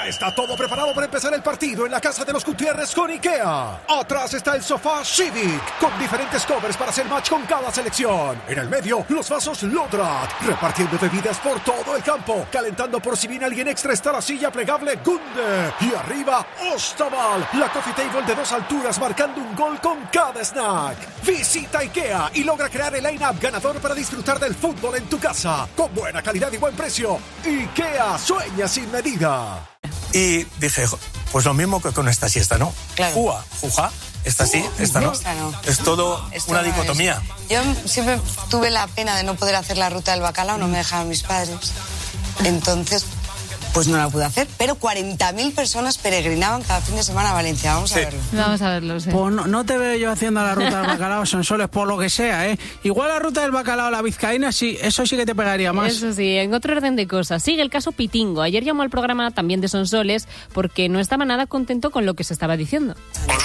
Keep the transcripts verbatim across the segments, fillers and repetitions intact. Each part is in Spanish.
Ya está todo preparado para empezar el partido en la casa de los Gutiérrez con IKEA. Atrás está el sofá Civic, con diferentes covers para hacer match con cada selección. En el medio, los vasos Lodrat, repartiendo bebidas por todo el campo. Calentando por si viene alguien extra está la silla plegable Gunde. Y arriba, Ostaval, la coffee table de dos alturas marcando un gol con cada snack. Visita IKEA y logra crear el line-up ganador para disfrutar del fútbol en tu casa. Con buena calidad y buen precio. IKEA, sueña sin medida. Y dije, pues lo mismo que con esta siesta, ¿no? Claro. Ua, juja, esta sí, esta no. Esta no. Es todo Esto una no dicotomía. es. Yo siempre tuve la pena de no poder hacer la ruta del bacalao, no me dejaban mis padres. Entonces, pues no la pude hacer, pero cuarenta mil personas peregrinaban cada fin de semana a Valencia. Vamos Sí. a verlo. Vamos a verlo, sí. Pues no, no te veo yo haciendo la ruta del bacalao, Sonsoles, por lo que sea, ¿eh? Igual la ruta del bacalao a la vizcaína, sí, eso sí que te pegaría más. Eso sí, en otro orden de cosas. Sigue el caso Pitingo. Ayer llamó al programa también de Sonsoles porque no estaba nada contento con lo que se estaba diciendo.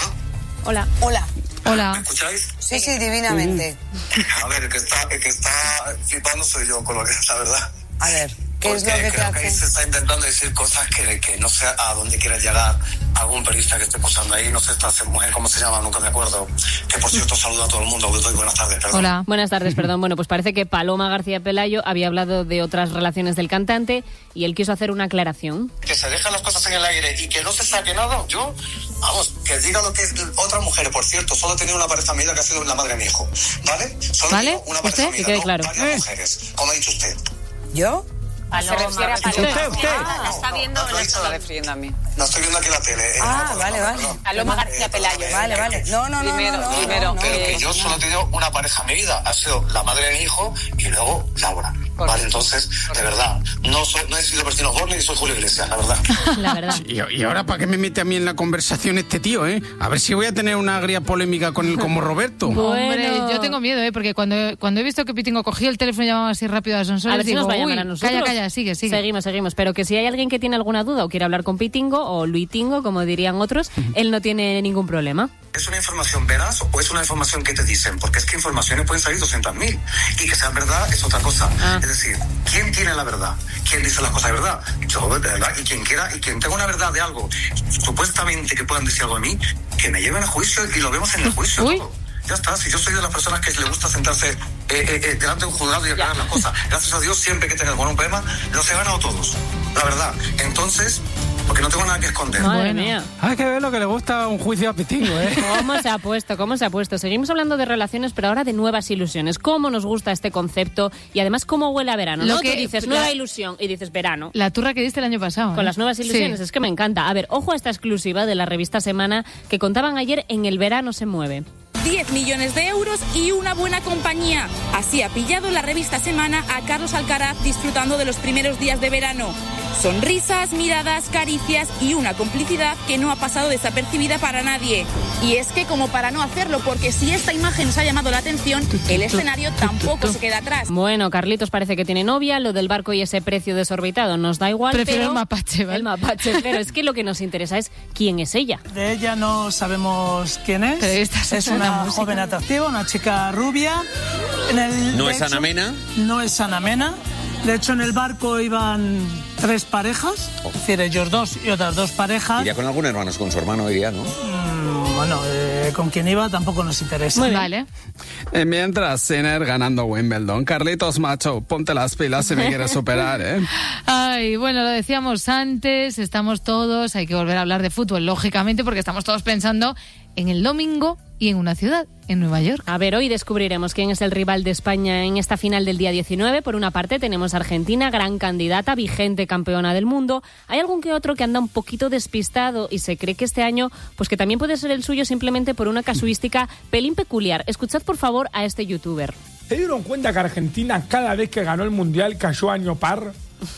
Hola. Hola. Hola. Hola. ¿Me escucháis? Sí, sí, divinamente. A ver, el que está, el que está flipando soy yo con lo que es la verdad. A ver, ¿qué es Porque lo que te creo que ahí se hace? está intentando decir cosas que, que no sé a dónde quiere llegar algún periodista que esté posando ahí. No sé esta mujer cómo se llama, nunca me acuerdo. Que por cierto saluda a todo el mundo. Buenas tardes, perdón. Hola. Buenas tardes, perdón. Bueno, pues parece que Paloma García Pelayo había hablado de otras relaciones del cantante y él quiso hacer una aclaración. Que se dejan las cosas en el aire y que no se saque nada. Yo, vamos, que diga lo que es otra mujer. Por cierto, solo he tenido una pareja amiga que ha sido la madre de mi hijo. ¿Vale? Solo ¿Vale? he tenido una pareja ¿Usted? amiga, Que quede no claro. varias Eh. mujeres. Como ha dicho usted. ¿Yo? Paloma. Se refiere a Paloma. Usted, usted. Ah, la está viendo, No, no, la no, está no. refiriendo a mí. No estoy viendo aquí la tele. eh, Ah, no, vale, perdón, vale. perdón. Paloma Eh, García Pelayo. perdón, Vale, eh, vale. que- No, no, no, Primero, no, no, primero, no, no. Pero que Eh, yo solo he tenido una pareja en mi vida, ha sido la madre de mi hijo y luego Laura. Vale, entonces, de verdad, no soy, no he sido Bertino Borne ni soy Julio Iglesias, la verdad. La verdad. Y, y ahora, ¿para qué me mete a mí en la conversación este tío, eh? A ver si voy a tener una agria polémica con él como Roberto. Hombre, Bueno. yo tengo miedo, ¿eh? Porque cuando, cuando he visto que Pitingo cogía el teléfono y llamaba así rápido a Sonsoles, A ver si digo, nos va a llamar uy, a nosotros. calla, calla, sigue, sigue. Seguimos, seguimos. Pero que si hay alguien que tiene alguna duda o quiere hablar con Pitingo o Luitingo, como dirían otros, él no tiene ningún problema. ¿Es una información veraz o es una información que te dicen? Porque es que informaciones pueden salir doscientas mil y que sean verdad es otra cosa. Ah. Es decir, ¿quién tiene la verdad? ¿Quién dice las cosas de verdad? Yo, de verdad, y quien quiera, y quien tenga una verdad de algo, supuestamente que puedan decir algo de mí, que me lleven a juicio y lo vemos en el juicio. Uy. todo. Ya está, si yo soy de las personas que le gusta sentarse eh, eh, eh, delante de un juzgado y aclarar las cosas. Gracias a Dios, siempre que tenga algún problema, los he ganado todos. La verdad. Entonces, porque no tengo nada que esconder. Madre Bueno. mía. Hay que ver lo que le gusta un juicio a Pitingo, ¿eh? ¿Cómo se ha puesto? ¿Cómo se ha puesto? Seguimos hablando de relaciones, pero ahora de nuevas ilusiones. ¿Cómo nos gusta este concepto? Y además, ¿cómo huele a verano? Lo ¿no? que- Tú dices la- nueva ilusión y dices verano. La turra que diste el año pasado. Con ¿eh? las nuevas ilusiones, Sí. es que me encanta. A ver, ojo a esta exclusiva de la revista Semana que contaban ayer en El Verano se mueve. diez millones de euros y una buena compañía. Así ha pillado la revista Semana a Carlos Alcaraz disfrutando de los primeros días de verano. Sonrisas, miradas, caricias y una complicidad que no ha pasado desapercibida para nadie. Y es que como para no hacerlo, porque si esta imagen os ha llamado la atención, el escenario tampoco se queda atrás. Bueno, Carlitos parece que tiene novia, lo del barco y ese precio desorbitado nos da igual. Prefiero pero el mapache, ¿vale? El mapache, pero es que lo que nos interesa es quién es ella. De ella no sabemos quién es. Pero esta es es una una música. joven atractiva, una chica rubia. En el, ¿No de es hecho, Ana Mena? No es Ana Mena. De hecho, en el barco iban tres parejas, es decir, ellos dos y otras dos parejas. Iría con algún hermano, con su hermano iría, ¿no? Mm, bueno, eh, con quien iba tampoco nos interesa. Muy bien. Vale. Eh, mientras Sinner ganando Wimbledon, Carlitos, macho, ponte las pilas si me quieres superar, ¿eh? Ay, bueno, lo decíamos antes, estamos todos, hay que volver a hablar de fútbol, lógicamente, porque estamos todos pensando en el domingo y en una ciudad, en Nueva York. A ver, hoy descubriremos quién es el rival de España en esta final del día diecinueve. Por una parte tenemos a Argentina, gran candidata, vigente campeona del mundo. Hay algún que otro que anda un poquito despistado y se cree que este año, pues que también puede ser el suyo simplemente por una casuística pelín peculiar. Escuchad por favor a este youtuber. ¿Se dieron cuenta que Argentina cada vez que ganó el Mundial cayó año par?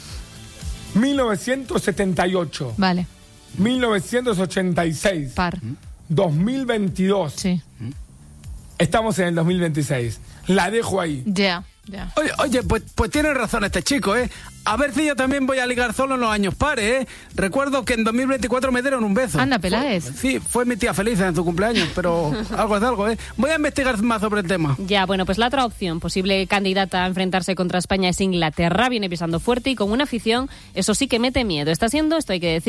mil novecientos setenta y ocho, Vale, mil novecientos ochenta y seis, par. dos mil veintidós. Sí, Estamos en el dos mil veintiséis. La dejo ahí. ya, ya. Oye, oye pues, pues tiene razón este chico, ¿eh? A ver si yo también voy a ligar solo en los años pares, ¿eh? Recuerdo que en dos mil veinticuatro me dieron un beso. Anda, Peláez. Fue- sí, fue mi tía feliz en su cumpleaños, pero algo es algo, ¿eh? Voy a investigar más sobre el tema. Ya, bueno, pues la otra opción, posible candidata a enfrentarse contra España es Inglaterra. Viene pisando fuerte y con una afición, eso sí que mete miedo. Está siendo, esto hay que decir,